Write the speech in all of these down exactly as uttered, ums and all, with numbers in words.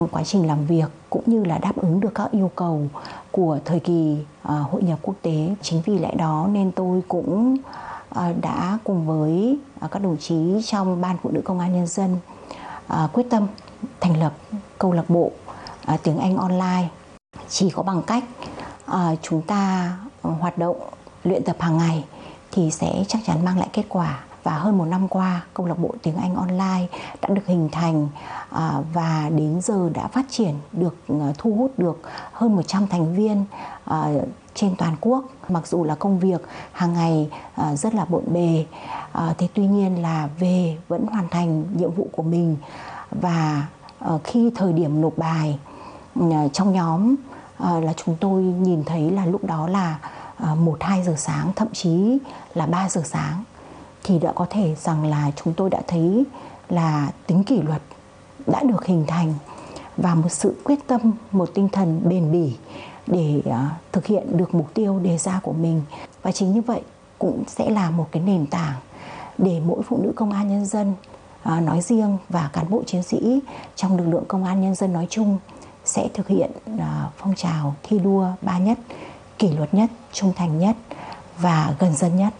Quá trình làm việc cũng như là đáp ứng được các yêu cầu của thời kỳ uh, hội nhập quốc tế. Chính vì lẽ đó nên tôi cũng uh, đã cùng với uh, các đồng chí trong Ban Phụ nữ Công an Nhân dân uh, quyết tâm thành lập câu lạc bộ uh, tiếng Anh online. Chỉ có bằng cách uh, chúng ta uh, hoạt động luyện tập hàng ngày thì sẽ chắc chắn mang lại kết quả. Và hơn một năm qua, câu lạc bộ tiếng Anh online đã được hình thành à, và đến giờ đã phát triển được, thu hút được hơn một trăm thành viên à, trên toàn quốc. Mặc dù là công việc hàng ngày à, rất là bộn bề, à, thế tuy nhiên là về vẫn hoàn thành nhiệm vụ của mình. Và à, khi thời điểm nộp bài à, trong nhóm à, là chúng tôi nhìn thấy là lúc đó là à, một hai giờ sáng, thậm chí là ba giờ sáng. Thì đã có thể rằng là chúng tôi đã thấy là tính kỷ luật đã được hình thành và một sự quyết tâm, một tinh thần bền bỉ để uh, thực hiện được mục tiêu đề ra của mình. Và chính như vậy cũng sẽ là một cái nền tảng để mỗi phụ nữ công an nhân dân uh, nói riêng và cán bộ chiến sĩ trong lực lượng công an nhân dân nói chung sẽ thực hiện uh, phong trào thi đua ba nhất, kỷ luật nhất, trung thành nhất và gần dân nhất.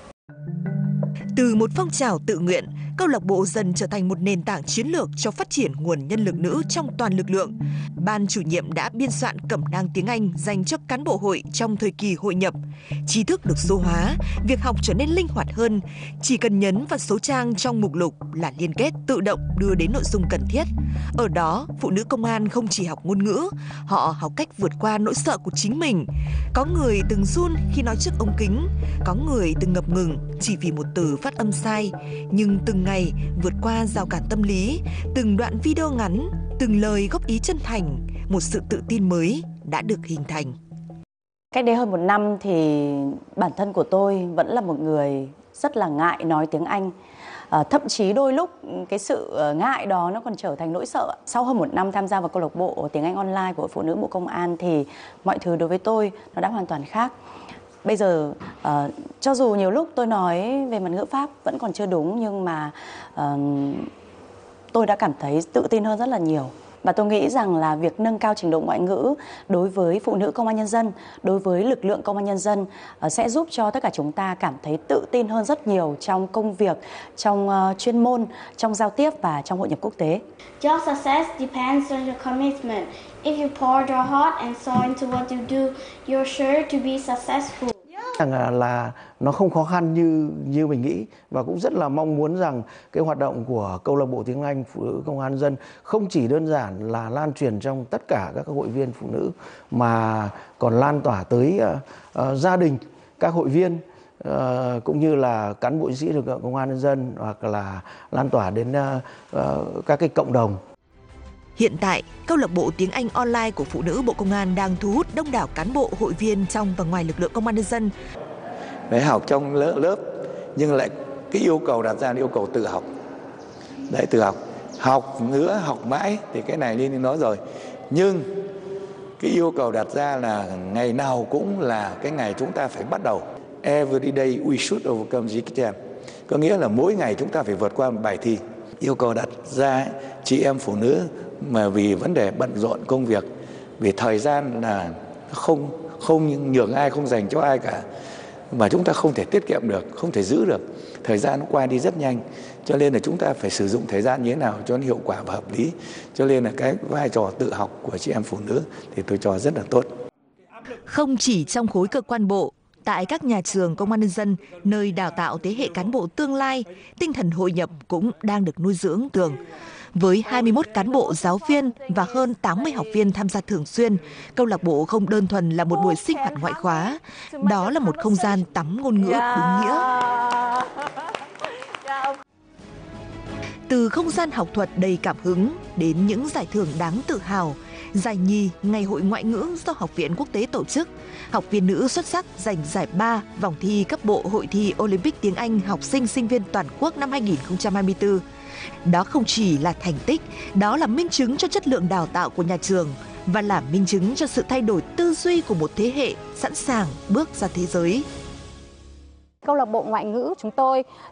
Từ một phong trào tự nguyện, câu lạc bộ dần trở thành một nền tảng chiến lược cho phát triển nguồn nhân lực nữ trong toàn lực lượng. Ban chủ nhiệm đã biên soạn cẩm nang tiếng Anh dành cho cán bộ hội trong thời kỳ hội nhập. Tri thức được số hóa, việc học trở nên linh hoạt hơn. Chỉ cần nhấn vào số trang trong mục lục là liên kết tự động đưa đến nội dung cần thiết. Ở đó, phụ nữ công an không chỉ học ngôn ngữ, họ học cách vượt qua nỗi sợ của chính mình. Có người từng run khi nói trước ống kính, có người từng ngập ngừng chỉ vì một từ phát âm sai, nhưng từng ngày vượt qua rào cản tâm lý, từng đoạn video ngắn, từng lời góp ý chân thành, một sự tự tin mới đã được hình thành. Cách đây hơn một năm thì bản thân của tôi vẫn là một người rất là ngại nói tiếng Anh. À, thậm chí đôi lúc cái sự ngại đó nó còn trở thành nỗi sợ. Sau hơn một năm tham gia vào câu lạc bộ tiếng Anh online của Phụ nữ Bộ Công an thì mọi thứ đối với tôi nó đã hoàn toàn khác. Bây giờ uh, cho dù nhiều lúc tôi nói về mặt ngữ pháp vẫn còn chưa đúng, nhưng mà uh, tôi đã cảm thấy tự tin hơn rất là nhiều. Và tôi nghĩ rằng là việc nâng cao trình độ ngoại ngữ đối với phụ nữ công an nhân dân, đối với lực lượng công an nhân dân uh, sẽ giúp cho tất cả chúng ta cảm thấy tự tin hơn rất nhiều trong công việc, trong uh, chuyên môn, trong giao tiếp và trong hội nhập quốc tế. Your success depends on your commitment. If you pour your heart and soul into what you do, you're sure to be successful. Rằng là nó không khó khăn như như mình nghĩ, và cũng rất là mong muốn rằng cái hoạt động của câu lạc bộ tiếng Anh Phụ nữ Công an Nhân dân không chỉ đơn giản là lan truyền trong tất cả các hội viên phụ nữ mà còn lan tỏa tới uh, uh, gia đình các hội viên uh, cũng như là cán bộ chiến sĩ lực lượng Công an Nhân dân, hoặc là lan tỏa đến uh, uh, các cái cộng đồng. Hiện tại, câu lạc bộ tiếng Anh online của Phụ nữ Bộ Công an đang thu hút đông đảo cán bộ, hội viên trong và ngoài lực lượng Công an Nhân dân. Đấy, học trong lớp, lớp nhưng lại cái yêu cầu đặt ra là yêu cầu tự học. Đấy, tự học. Học nữa, học mãi thì cái này Liên nói rồi. Nhưng cái yêu cầu đặt ra là ngày nào cũng là cái ngày chúng ta phải bắt đầu. Every day we should overcome the exam. Có nghĩa là mỗi ngày chúng ta phải vượt qua một bài thi. Yêu cầu đặt ra chị em phụ nữ mà vì vấn đề bận rộn công việc, vì thời gian là không không nhường ai, không dành cho ai cả, mà chúng ta không thể tiết kiệm được, không thể giữ được. Thời gian nó qua đi rất nhanh, cho nên là chúng ta phải sử dụng thời gian như thế nào cho nó hiệu quả và hợp lý. Cho nên là cái vai trò tự học của chị em phụ nữ thì tôi cho rất là tốt. Không chỉ trong khối cơ quan bộ, tại các nhà trường Công an Nhân dân, nơi đào tạo thế hệ cán bộ tương lai, tinh thần hội nhập cũng đang được nuôi dưỡng tường. Với hai mươi mốt cán bộ, giáo viên và hơn tám mươi học viên tham gia thường xuyên, câu lạc bộ không đơn thuần là một buổi sinh hoạt ngoại khóa, đó là một không gian tắm ngôn ngữ đúng nghĩa. Từ không gian học thuật đầy cảm hứng đến những giải thưởng đáng tự hào, giải nhì Ngày hội ngoại ngữ do Học viện Quốc tế tổ chức, học viên nữ xuất sắc giành giải ba vòng thi cấp bộ hội thi Olympic tiếng Anh học sinh sinh viên toàn quốc năm hai nghìn không trăm hai mươi tư. Đó không chỉ là thành tích, đó là minh chứng cho chất lượng đào tạo của nhà trường và là minh chứng cho sự thay đổi tư duy của một thế hệ sẵn sàng bước ra thế giới. Câu lạc bộ ngoại ngữ chúng tôi